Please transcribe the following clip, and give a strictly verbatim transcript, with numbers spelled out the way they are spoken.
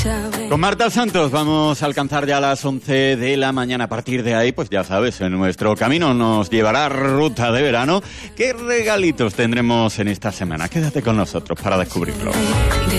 Con Marta Santos vamos a alcanzar ya las once de la mañana. A partir de ahí, pues ya sabes, en nuestro camino nos llevará Ruta de Verano. ¿Qué regalitos tendremos en esta semana? Quédate con nosotros para descubrirlo.